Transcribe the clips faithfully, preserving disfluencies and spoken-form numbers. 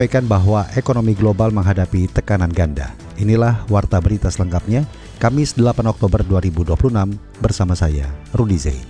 Sampaikan bahwa ekonomi global menghadapi tekanan ganda. Inilah warta berita selengkapnya, Kamis delapan Oktober dua ribu dua puluh enam, bersama saya, Rudi Zain.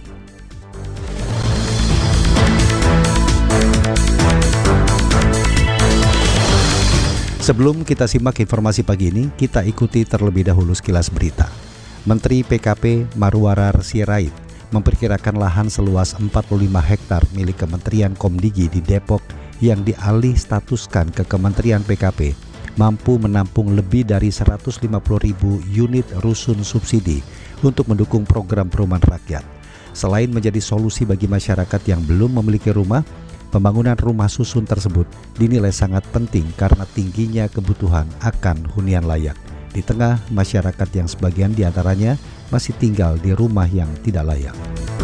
Sebelum kita simak informasi pagi ini, kita ikuti terlebih dahulu sekilas berita. Menteri P K P Marwarar Sirait memperkirakan lahan seluas empat puluh lima hektar milik Kementerian Komdigi di Depok yang dialih statuskan ke Kementerian P K P mampu menampung lebih dari seratus lima puluh ribu unit rusun subsidi untuk mendukung program perumahan rakyat. Selain menjadi solusi bagi masyarakat yang belum memiliki rumah, pembangunan rumah susun tersebut dinilai sangat penting karena tingginya kebutuhan akan hunian layak di tengah masyarakat yang sebagian diantaranya masih tinggal di rumah yang tidak layak.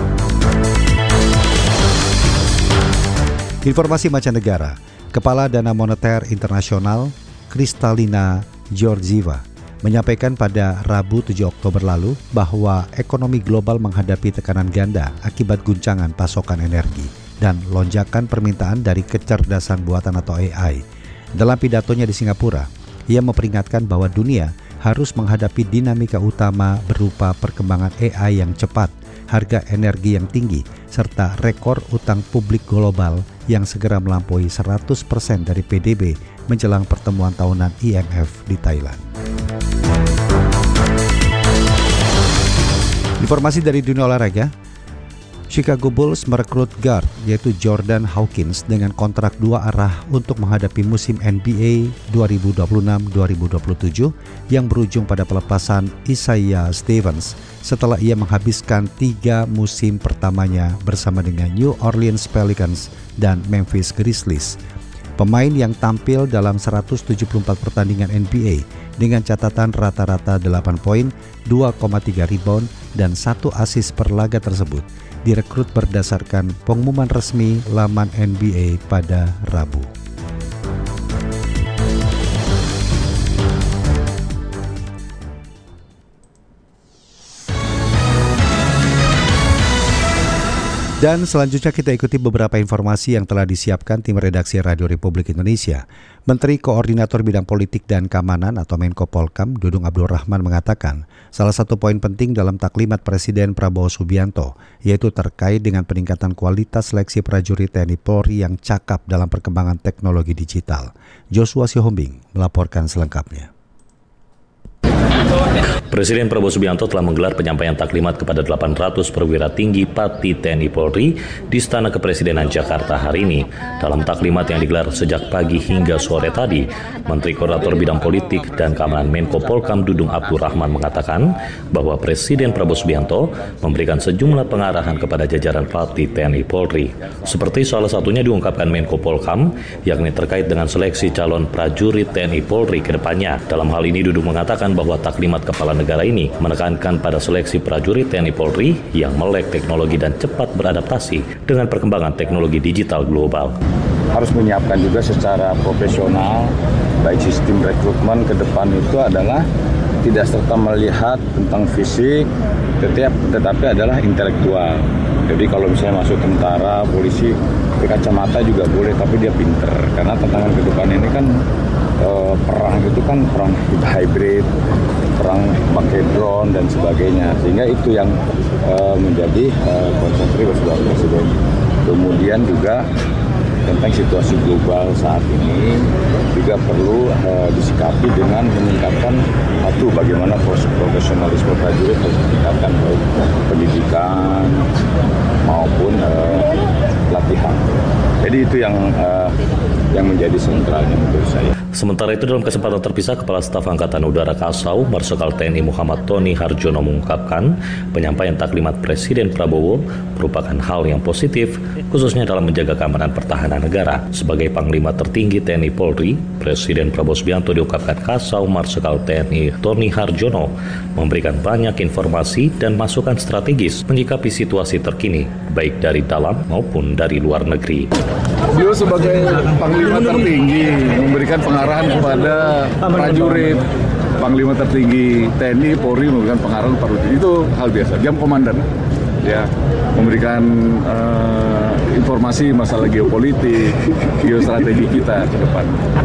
Informasi mancanegara, Kepala Dana Moneter Internasional Kristalina Georgieva menyampaikan pada Rabu tujuh Oktober lalu bahwa ekonomi global menghadapi tekanan ganda akibat guncangan pasokan energi dan lonjakan permintaan dari kecerdasan buatan atau A I. Dalam pidatonya di Singapura, ia memperingatkan bahwa dunia harus menghadapi dinamika utama berupa perkembangan A I yang cepat, harga energi yang tinggi, serta rekor utang publik global yang segera melampaui seratus persen dari P D B menjelang pertemuan tahunan I M F di Thailand. Informasi dari dunia olahraga, Chicago Bulls merekrut guard yaitu Jordan Hawkins dengan kontrak dua arah untuk menghadapi musim N B A dua ribu dua puluh enam dua ribu dua puluh tujuh yang berujung pada pelepasan Isaiah Stevens setelah ia menghabiskan tiga musim pertamanya bersama dengan New Orleans Pelicans dan Memphis Grizzlies. Pemain yang tampil dalam seratus tujuh puluh empat pertandingan N B A dengan catatan rata-rata delapan poin, dua koma tiga rebound, dan satu assist per laga tersebut direkrut berdasarkan pengumuman resmi laman N B A pada Rabu. Dan selanjutnya kita ikuti beberapa informasi yang telah disiapkan tim redaksi Radio Republik Indonesia. Menteri Koordinator Bidang Politik dan Keamanan atau Menko Polkam Dudung Abdul Rahman mengatakan salah satu poin penting dalam taklimat Presiden Prabowo Subianto yaitu terkait dengan peningkatan kualitas seleksi prajurit T N I Polri yang cakap dalam perkembangan teknologi digital. Joshua Sihombing melaporkan selengkapnya. Presiden Prabowo Subianto telah menggelar penyampaian taklimat kepada delapan ratus perwira tinggi Pati T N I Polri di Istana Kepresidenan Jakarta hari ini. Dalam taklimat yang digelar sejak pagi hingga sore tadi, Menteri Koordinator Bidang Politik dan Keamanan Menko Polkam Dudung Abdul Rahman mengatakan bahwa Presiden Prabowo Subianto memberikan sejumlah pengarahan kepada jajaran Pati T N I Polri. Seperti salah satunya diungkapkan Menko Polkam, yakni terkait dengan seleksi calon prajurit T N I Polri ke depannya. Dalam hal ini Dudung mengatakan bahwa taklimat kepala negara ini menekankan pada seleksi prajurit T N I Polri yang melek teknologi dan cepat beradaptasi dengan perkembangan teknologi digital global. Harus menyiapkan juga secara profesional, baik sistem rekrutmen ke depan itu adalah tidak serta melihat tentang fisik, tetapi, tetapi adalah intelektual. Jadi kalau misalnya masuk tentara, polisi, kacamata juga boleh, tapi dia pinter. Karena tantangan ke depan ini kan eh, perang itu kan perang hybrid, perang pakai drone dan sebagainya. Sehingga itu yang eh, menjadi eh, konsentrasi Bapak Presiden. Kemudian juga tentang situasi global saat ini juga perlu uh, disikapi dengan meningkatkan satu bagaimana profesionalisme prajurit harus ditingkatkan baik pendidikan maupun uh, latihan. Jadi itu yang uh, yang menjadi sentralnya menurut saya. Sementara itu dalam kesempatan terpisah, Kepala Staf Angkatan Udara Kasau, Marsikal T N I Muhammad Tony Harjono mengungkapkan penyampaian taklimat Presiden Prabowo merupakan hal yang positif, khususnya dalam menjaga keamanan pertahanan negara. Sebagai Panglima tertinggi T N I Polri, Presiden Prabowo Subianto diungkapkan Kasau Marsikal T N I Tony Harjono memberikan banyak informasi dan masukan strategis menyikapi situasi terkini, baik dari dalam maupun dari luar negeri. Beliau sebagai Panglima tertinggi memberikan pengarahan kepada prajurit, Panglima tertinggi T N I Polri memberikan pengarahan kepada prajurit. Itu hal biasa, jam komandan ya, memberikan uh, informasi masalah geopolitik, geostrategi kita ke depan.